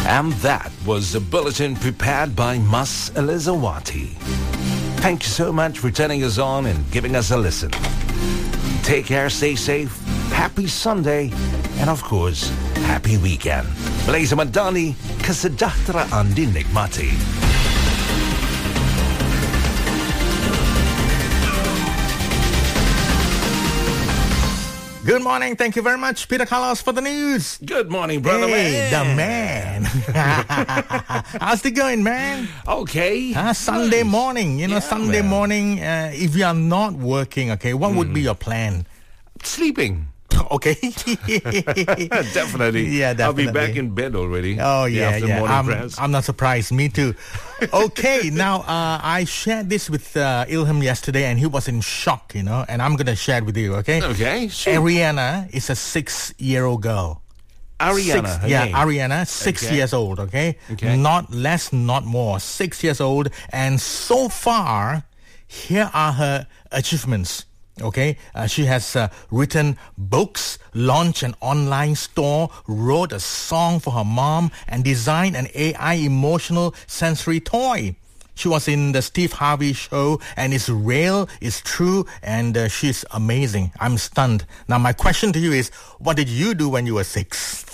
And that was a bulletin prepared by Mas Elizawati. Thank you so much for turning us on and giving us a listen. Take care, stay safe, happy Sunday, and of course, happy weekend. Blaze Madani, kasejahteraan dinikmati. Good morning. Thank you very much, Peter Carlos, for the news. Good morning, brother Hey, man. the man. How's it going, man? Okay. Sunday morning. You know, Yeah, Sunday man. morning, if you are not working, okay, what would be your plan? Sleeping. Okay. Definitely. Yeah, I'll be definitely. back in bed already. Oh, yeah, After yeah. morning prayers. I'm not surprised. Me too. Okay, now, I shared this with Ilham yesterday, and he was in shock, you know, and I'm going to share it with you, okay? Okay, sure. Ariana is a Ariana. six-year-old girl. her Yeah, name. Ariana, 6 Okay. years old, okay? Okay. Not less, not more. 6 years old. And so far, here are her achievements. Okay, she has written books, launched an online store, wrote a song for her mom, and designed an AI emotional sensory toy. She was in the Steve Harvey show, and it's real, it's true, and she's amazing. I'm stunned. Now, my question to you is, what did you do when you were 6?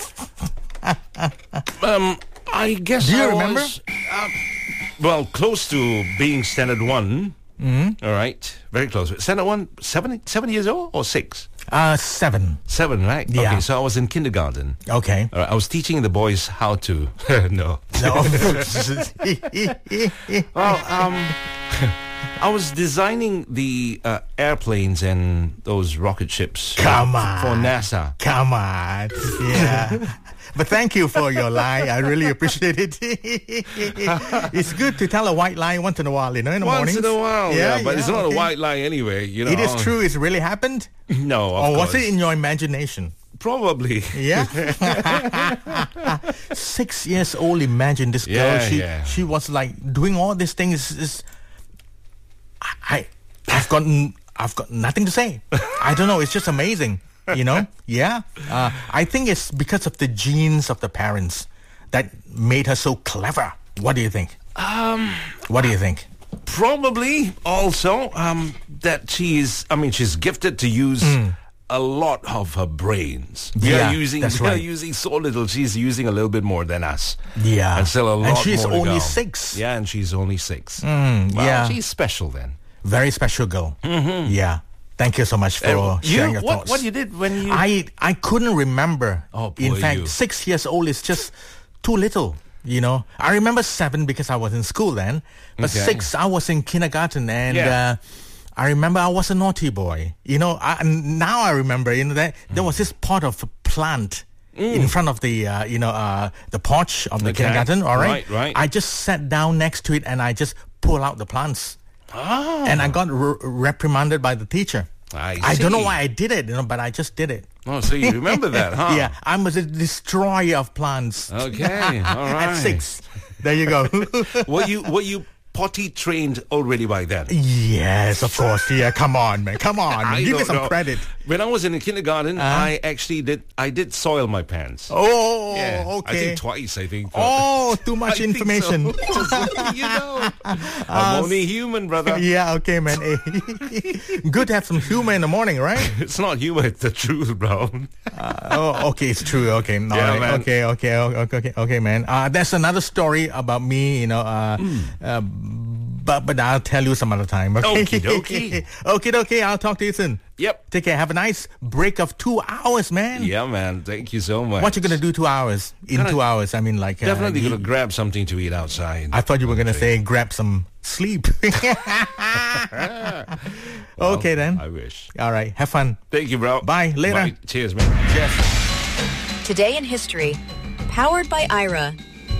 I guess Do you I remember? was, well, close to being standard 1. Mm-hmm. All right. Very close. Standard 1, 7 years old or 6? 7. 7, right? Yeah. Okay, so I was in kindergarten. Okay. All right, I was teaching the boys how to... no. No. Well, I was designing the airplanes and those rocket ships. Come on. For NASA. Come on. Yeah. But thank you for your lie. I really appreciate it. It's good to tell a white lie once in a while, you know, in the mornings. Once in a while, yeah, but it's not okay. a white lie anyway, you know. It is true. It really happened? No, of Or was course. it in your imagination? Probably. Yeah. 6 years old, imagine this girl. Yeah, She was like doing all these things. I've got nothing to say. I don't know. It's just amazing. You know? Yeah. I think it's because of the genes of the parents that made her so clever. What do you think? What do you think? Probably also that she's gifted to use a lot of her brains. Yeah, We that's are right. using so little. She's using a little bit more than us. Yeah. And still a lot And she's more to only go. 6. Yeah, and she's only 6. Yeah. Well, she's special then. Very special girl. Mm-hmm. Yeah. Thank you so much for sharing your thoughts. What you did when you... I couldn't remember. Oh, poor in fact, you. 6 years old is just too little. You know, I remember 7 because I was in school then, but Okay. 6 I was in kindergarten, and Yeah. I remember I was a naughty boy. You know, now I remember, you know, that there was this pot of plant in front of the the porch of the Okay. kindergarten. All right, Right. I just sat down next to it and I just pulled out the plants. And I got reprimanded by the teacher. I don't know see. why I did it, you know, but I just did it. Oh, so you remember that, huh? Yeah, I'm a destroyer of plants. Okay, all right. At 6. There you go. Were you potty trained already by then? Yes, of course. Yeah, come on, man. Come on. I Give me don't some know. credit. When I was in kindergarten, I actually did soil my pants. Oh, Yeah, I okay. think twice, I think. Oh, too I much think information. so. You know, I'm only human, brother. Yeah, okay, man. Hey. Good to have some humor in the morning, right? It's not humor, it's the truth, bro. Oh, okay, it's true. Okay, all Yeah, right. man. Okay, man. There's another story about me, you know, but I'll tell you some other time. Okay, Okie okay. I'll talk to you soon. Yep. Take care. Have a nice break of 2 hours, man. Yeah, man. Thank you so much. What you gonna do 2 hours? In Gonna- 2 hours, I mean, like Definitely gonna grab something to eat outside. I thought you were gonna say grab some sleep. Okay, then. I wish. All right. Have fun. Thank you, bro. Bye. Later. Bye. Cheers, man. Yes. Today in History, powered by Ira.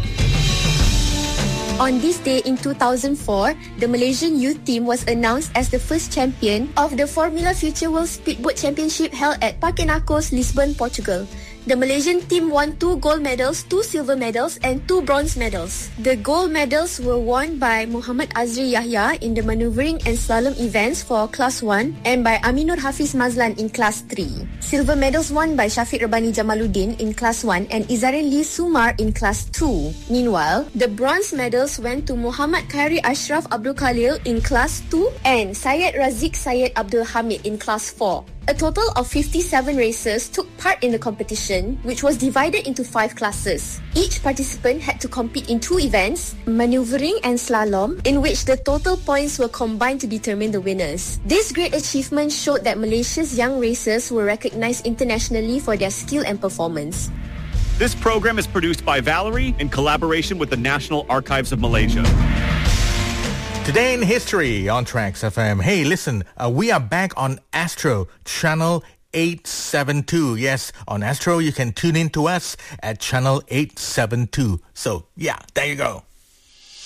On this day in 2004, the Malaysian youth team was announced as the first champion of the Formula Future World Speedboat Championship held at Parque Narcos, Lisbon, Portugal. The Malaysian team won 2 gold medals, 2 silver medals, and 2 bronze medals. The gold medals were won by Muhammad Azri Yahya in the maneuvering and slalom events for Class 1 and by Aminur Hafiz Mazlan in Class 3. Silver medals won by Syafiq Rabani Jamaluddin in Class 1 and Izzarin Lee Sumar in Class 2. Meanwhile, the bronze medals went to Muhammad Khairi Ashraf Abdul Khalil in Class 2 and Syed Razik Syed Abdul Hamid in Class 4. A total of 57 racers took part in the competition, which was divided into 5 classes. Each participant had to compete in 2 events, maneuvering and slalom, in which the total points were combined to determine the winners. This great achievement showed that Malaysia's young racers were recognized internationally for their skill and performance. This program is produced by Valerie in collaboration with the National Archives of Malaysia. Today in History on Tracks FM. Hey, listen, we are back on Astro Channel 872. Yes, on Astro, you can tune in to us at Channel 872. So, yeah, there you go.